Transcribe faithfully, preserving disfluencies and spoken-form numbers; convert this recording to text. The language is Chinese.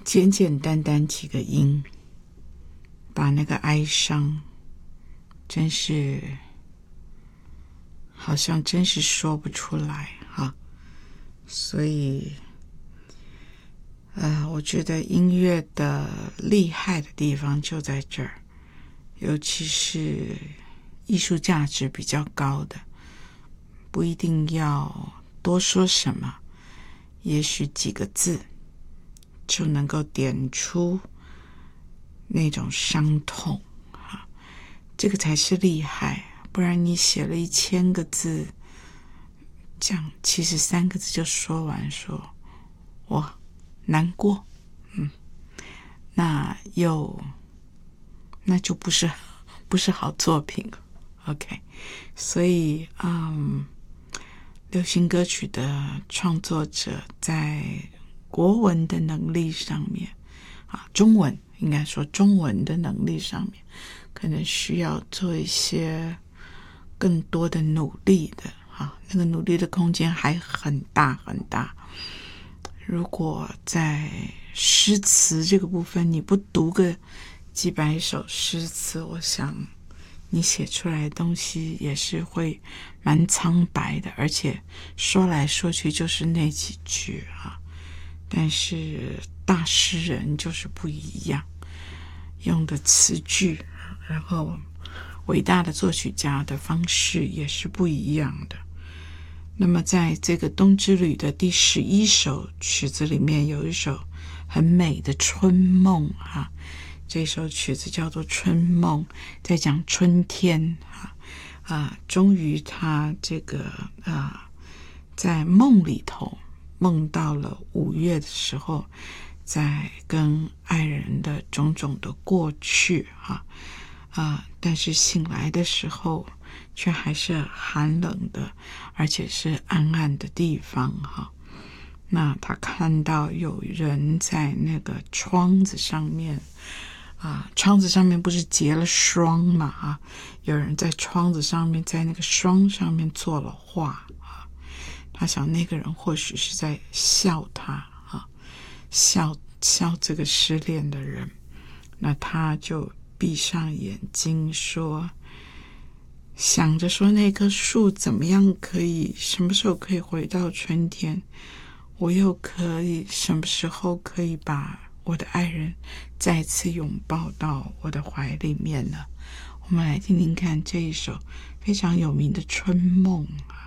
简简单单几个音，把那个哀伤，真是好像真是说不出来哈。所以呃，我觉得音乐的厉害的地方就在这儿，尤其是艺术价值比较高的，不一定要多说什么，也许几个字就能够点出那种伤痛啊，这个才是厉害。不然你写了一千个字，这样其实三个字就说完，说我难过，嗯，那又那就不是不是好作品了。OK， 所以嗯，流行歌曲的创作者在国文的能力上面啊，中文应该说中文的能力上面，可能需要做一些更多的努力的啊，那个努力的空间还很大很大。如果在诗词这个部分你不读个几百首诗词，我想你写出来的东西也是会蛮苍白的，而且说来说去就是那几句啊。但是大诗人就是不一样，用的词句，然后伟大的作曲家的方式也是不一样的。那么在这个冬之旅的第十一首曲子里面，有一首很美的春梦啊，这首曲子叫做春梦，在讲春天啊啊，终于他这个啊在梦里头梦到了五月的时候，在跟爱人的种种的过去啊啊，但是醒来的时候却还是寒冷的，而且是暗暗的地方哈。那他看到有人在那个窗子上面啊，窗子上面不是结了霜嘛啊，有人在窗子上面，在那个霜上面做了画啊。他想那个人或许是在笑他啊，笑笑这个失恋的人。那他就闭上眼睛说，想着说那棵树怎么样可以，什么时候可以回到春天，我又可以什么时候可以把我的爱人再次拥抱到我的怀里面呢？我们来听听看这一首非常有名的春梦啊。